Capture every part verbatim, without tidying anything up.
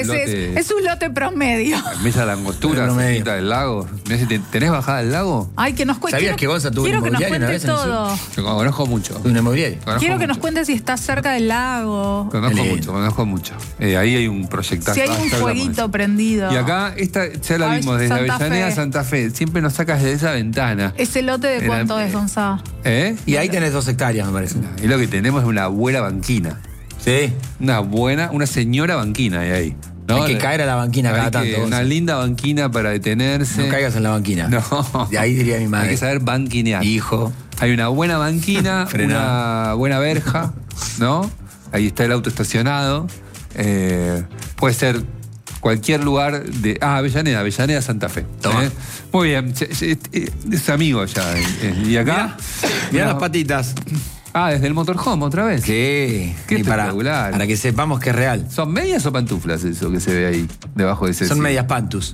Lote, es, es un lote promedio. Mesa de Angostura, cerquita del lago. ¿Tenés bajada del lago? Ay, que nos cuente. ¿Sabías que Gonza tuvo Quiero un que nos inmobiliario cuente una vez todo. Yo conozco mucho. ¿Un inmobiliario? Conozco Quiero que mucho. nos cuente si está cerca del lago. Conozco mucho, conozco mucho. Eh, ahí hay un proyectazo. Si hay un fueguito prendido. Y acá, esta ya la Ay, vimos desde Santa Avellaneda a Fe. Santa Fe. Siempre nos sacas de esa ventana. ¿Ese lote de Era- cuánto es, Gonzalo? ¿Eh? Y ahí tenés dos hectáreas, me parece. Y lo que tenemos es una buena banquina. Sí. Una buena, una señora banquina hay ahí. ¿no? Hay que caer a la banquina Hay cada que- tanto. Una Gonza. linda banquina para detenerse. No caigas en la banquina. No. De ahí diría mi madre. Hay que saber banquinear. Hijo. Hay una buena banquina, Frená. una buena verja, ¿no? Ahí está el auto estacionado. Eh, puede ser cualquier lugar de. Ah, Avellaneda, Avellaneda, Santa Fe. Toma. ¿eh? Muy bien. Es, es- es amigo ya. eh, Y acá. Mirá una- las patitas. Ah, desde el motorhome otra vez. Sí. Qué Y para, espectacular. para que sepamos que es real. ¿Son medias o pantuflas eso que se ve ahí, debajo de ese? Son sí? medias pantus.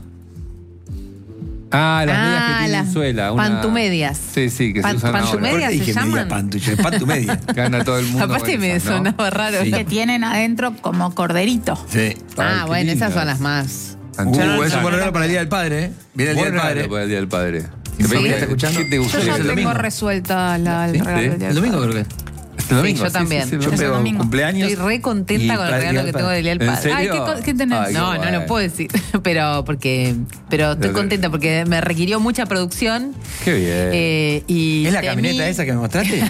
Ah, las Ah, medias que tienen las suela. una- pantumedias. Sí, sí, que Pan- se usan ahora. pantumedias. ¿Por qué se dije llaman? media pantu? Yo, pantumedia. Gana todo el mundo. Aparte con me esas, ¿no? sonaba raro. Sí. Que tienen adentro como corderito. Sí. Ay, Ah, qué bueno, esas lindas. son las más. Uh, Yo no- eso es no- un buen regalo para el Día del Padre, ¿eh? Viene el Día Buen del regalo Padre. para el Día del Padre. ¿Mi Sí. familia está escuchando? ¿Qué te gusta? Yo Sí, ya es el tengo domingo. resuelta la, el Sí, regalo sí. del día El del domingo padre. creo que es. Este domingo, yo también. Yo Es el pego domingo. cumpleaños. Estoy re contenta y con el para- regalo y que para- tengo del Día del ¿En Padre. serio? Ay, ¿qué co- qué tenés? Ay, No, qué no bueno. lo puedo decir, pero porque pero estoy Pero- contenta porque me requirió mucha producción. Qué bien. eh, y ¿Es la temí- camioneta esa que me mostraste?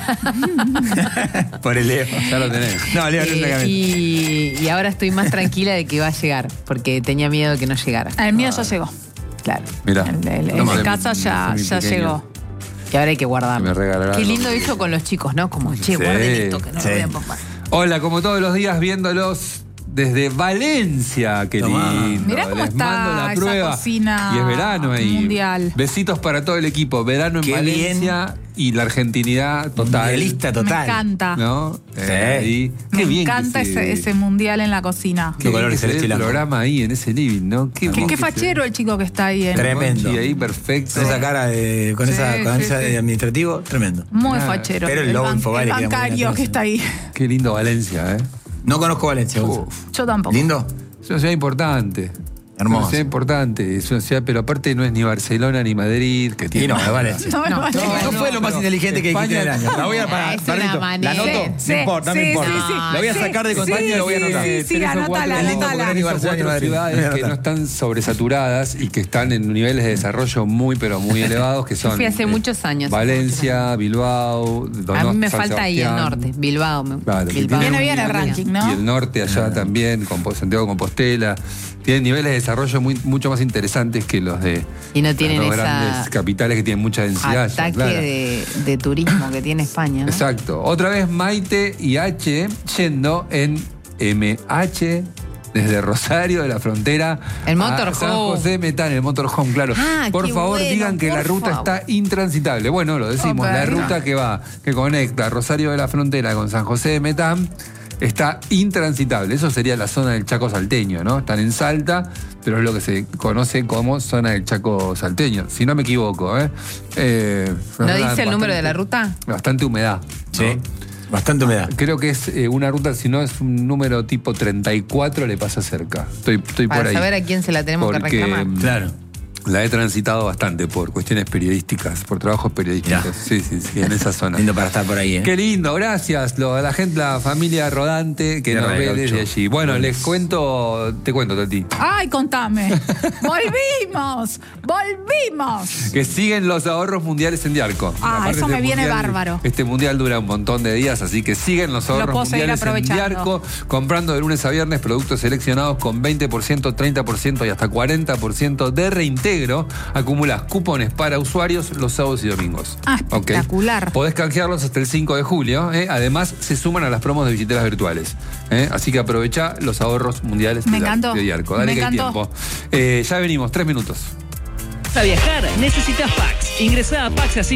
Por el Leo. Ya lo tenés. No, Leo no es la eh, camioneta. y, y ahora estoy más tranquila de que va a llegar, porque tenía miedo de que no llegara. El mío ya llegó. Claro. Mirá. El, el- el Toma de de casa mi- ya, de mi ya pequeño. llegó. Y ahora hay que guardarlo. Me regalaron Qué lindo algo. hecho con los chicos, ¿no? Como, che, Sí. guarden esto que no Sí. lo voy a papá. Hola, como todos los días, viéndolos desde Valencia. Qué Tomá. lindo. Mirá cómo Les está mando la esa prueba. cocina Y es verano ahí. mundial. Besitos para todo el equipo. Verano en Qué Valencia y la argentinidad total. Mundialista Me total. encanta. ¿No? Sí. Eh, ahí. Qué Me bien que encanta se- ese, ese mundial en la cocina. Qué Qué bien color que es se ve celeste y el blanco. programa ahí en ese living, ¿no? Qué Qué, bien qué que se- fachero el chico que está ahí. En, Tremendo. Y ahí perfecto. Con esa cara de. Con Sí, esa con sí, esa sí. de administrativo, tremendo. Muy Ah, fachero. pero el logo ban- Infovale el queda muy bancario bien que está ahí. Qué lindo Valencia, ¿eh? No conozco Valencia. Gonza. Uf. Yo tampoco. ¿Lindo? Es una ciudad importante. Hermoso. Es una ciudad importante. Es una ciudad, pero aparte no es ni Barcelona ni Madrid. Que Y tiene no, es Valencia. No, No, no, No, no fue lo más pero inteligente que dijiste España- del año. La voy a Ah, para, es una Barrito, ¿la manera. anoto? Sí, no importa, no sí, me importa. sí, sí. La voy a Sí, sacar de sí, contacto y la voy a sí, anotar. sí, sí, Tres o anotala, cuatro- Es lindo anotala. poner tres o aniversario cuatro de Madrid. ciudades Voy a que no anotar. están sobresaturadas y que están en niveles de desarrollo muy, pero muy elevados, que son Fui hace eh, muchos años. Valencia, Bilbao, A mí me San falta ahí el Sebastián. norte, Bilbao. me- Claro, que Bilbao. tiene- Viene bien el ranking, ¿no? Y el norte allá también, Compo- Santiago de Compostela. Tienen niveles de desarrollo muy, mucho más interesantes que los de Y no tienen las dos esa grandes capitales que tienen mucha densidad. ya, Ataque claro. de, de turismo que tiene España, ¿no? Exacto. Otra vez Maite y H yendo en M H desde Rosario de la Frontera El a motorhome. San José de Metán, el motorhome, claro. Ah, por qué favor, bueno, digan que por la ruta favor. está intransitable. Bueno, lo decimos, Ok. la ruta que va, que conecta Rosario de la Frontera con San José de Metán está intransitable. Eso sería la zona del Chaco salteño, ¿no? Están en Salta, pero es lo que se conoce como zona del Chaco salteño, si no me equivoco, ¿eh? Eh, ¿No una dice zona el número de la bastante- ruta? Bastante humedad. ¿no? Sí. Bastante humedad. Creo que es eh, una ruta, si no es un número tipo treinta y cuatro, le pasa cerca. Estoy, estoy por Para ahí. saber a quién se la tenemos que Porque, reclamar. mm, Claro. La he transitado bastante por cuestiones periodísticas, por trabajos periodísticos. Mirá. Sí, sí, sí, en esa zona. Lindo para estar por ahí, ¿eh? Qué lindo, gracias. Lo, la gente, la familia rodante que Tierra nos de ve Gaucho. desde allí. Bueno, les cuento, te cuento, Tati. Ay, contame. ¡Volvimos! ¡Volvimos! Que siguen los ahorros mundiales en Diarco. Ah, Aparte, eso me este viene mundial- bárbaro. Este mundial dura un montón de días, así que siguen los ahorros puedo seguir mundiales en aprovechando. Diarco, comprando de lunes a viernes productos seleccionados con veinte por ciento, treinta por ciento y hasta cuarenta por ciento de reintegro. Acumulás cupones para usuarios los sábados y domingos. Ah, ¿Ok? espectacular. Podés canjearlos hasta el cinco de julio. ¿eh? Además, se suman a las promos de billeteras virtuales. ¿eh? Así que aprovecha los ahorros mundiales Me de, encantó. de Diarco. Dale Me que hay encantó. tiempo. Eh, ya venimos, tres minutos. Para viajar necesitas Pax. Ingresá a Pax así.